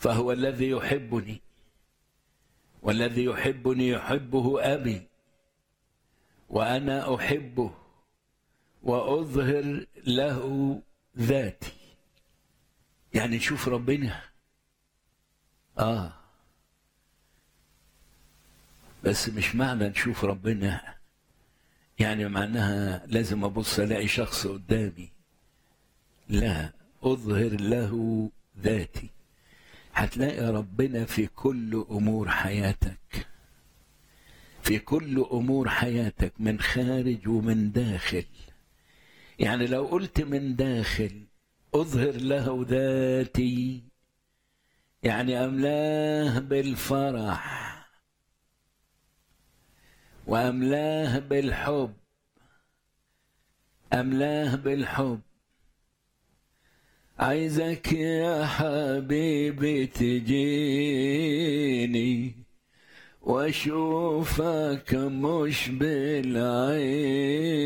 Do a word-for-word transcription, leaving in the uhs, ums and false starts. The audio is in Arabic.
فهو الذي يحبني، والذي يحبني يحبه أبي، وأنا أحبه وأظهر له ذاتي. يعني نشوف ربنا، آه بس مش معنى نشوف ربنا يعني معناها لازم أبص ألاقي شخص قدامي، لا، أظهر له ذاتي. هتلاقي ربنا في كل أمور حياتك، في كل أمور حياتك، من خارج ومن داخل. يعني لو قلت من داخل أظهر له ذاتي، يعني أملاه بالفرح وأملاه بالحب، أملاه بالحب. عايزك يا حبيبي تجيني واشوفك مش بالعين،